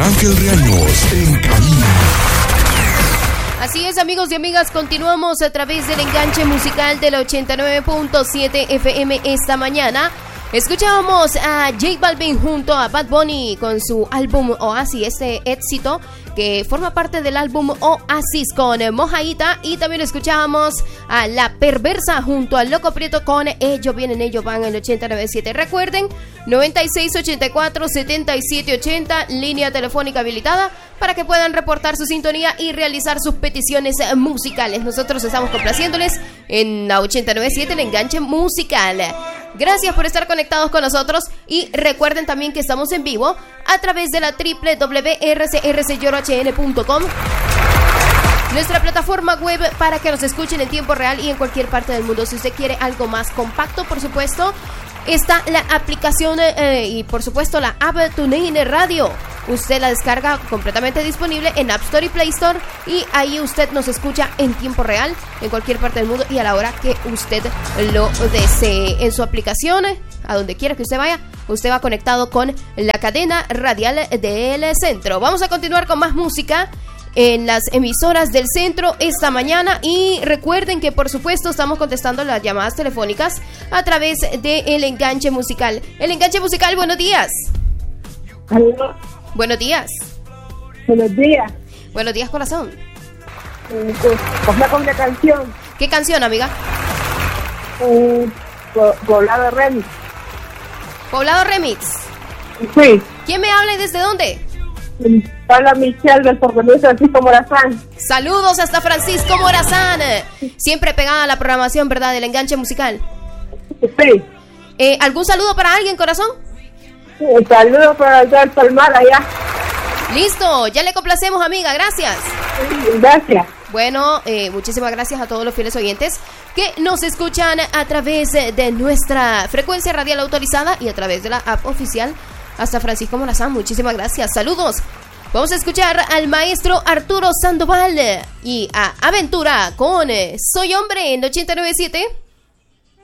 Ángel Reaños en cabina. Así es, amigos y amigas, continuamos a través del enganche musical del 89.7 FM esta mañana. Escuchábamos a J Balvin junto a Bad Bunny con su álbum Oasis, este éxito que forma parte del álbum Oasis con Mojaíta, y también escuchábamos a La Perversa junto al Loco Prieto con Ellos Vienen, Ellos Van en 89.7. Recuerden, 9684-7780, línea telefónica habilitada para que puedan reportar su sintonía y realizar sus peticiones musicales. Nosotros estamos complaciéndoles en la 89.7, el enganche musical. Gracias por estar conectados con nosotros y recuerden también que estamos en vivo a través de la www.rcrcyorhn.com, nuestra plataforma web para que nos escuchen en tiempo real y en cualquier parte del mundo. Si usted quiere algo más compacto, por supuesto, está la aplicación y por supuesto la app TuneIn Radio. Usted la descarga completamente disponible en App Store y Play Store, y ahí usted nos escucha en tiempo real en cualquier parte del mundo y a la hora que usted lo desee. En su aplicación, a donde quiera que usted vaya, usted va conectado con la cadena radial del centro. Vamos a continuar con más música en las emisoras del centro esta mañana, y recuerden que por supuesto estamos contestando las llamadas telefónicas a través del enganche musical. El enganche musical, buenos días. ¿Aló? Buenos días. Buenos días. Buenos días, corazón. Con una canción. ¿Qué canción, amiga? Poblado Remix. Poblado Remix. Sí. ¿Quién me habla y desde dónde? Habla Michelle del Porvenir Francisco Morazán. Saludos hasta Francisco Morazán. Siempre pegada a la programación, ¿verdad? Del enganche musical. Sí. ¿Algún saludo para alguien, corazón? Saludos para el Palmar allá. Listo, ya le complacemos, amiga, gracias. Gracias. Bueno, muchísimas gracias a todos los fieles oyentes que nos escuchan a través de nuestra frecuencia radial autorizada y a través de la app oficial hasta Francisco Morazán. Muchísimas gracias, saludos. Vamos a escuchar al maestro Arturo Sandoval y a Aventura con Soy Hombre en 89.7.